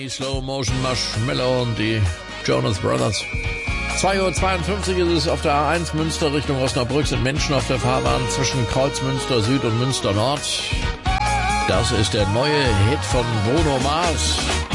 Die Slow Motion Marshmallow und die Jonas Brothers. 2:52 Uhr ist es auf der A1 Münster Richtung Osnabrück, sind Menschen auf der Fahrbahn zwischen Kreuzmünster Süd und Münster Nord. Das ist der neue Hit von Bruno Mars.